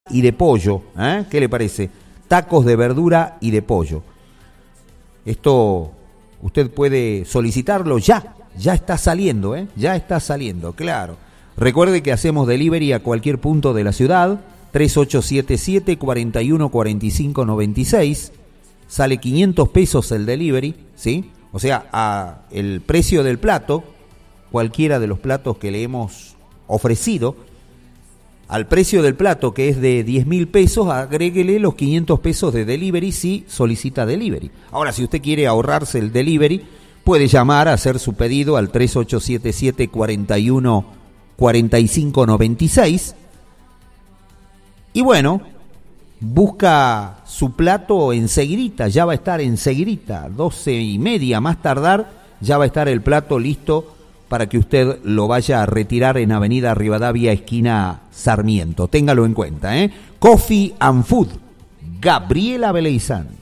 y de pollo, ¿eh? ¿Qué le parece? Tacos de verdura y de pollo. Esto usted puede solicitarlo ya está saliendo, ya está saliendo, claro. Recuerde que hacemos delivery a cualquier punto de la ciudad, 3877-414596, sale 500 pesos el delivery, ¿sí? O sea, el precio del plato, cualquiera de los platos que le hemos ofrecido, al precio del plato que es de 10.000 pesos, agréguele los 500 pesos de delivery si solicita delivery. Ahora, si usted quiere ahorrarse el delivery, puede llamar a hacer su pedido al 3877-414596. Y bueno, busca su plato enseguidita, ya va a estar enseguidita, 12:30 más tardar, ya va a estar el plato listo para que usted lo vaya a retirar en Avenida Rivadavia, esquina Sarmiento. Téngalo en cuenta, Coffee and Food, Gabriela Beleizán.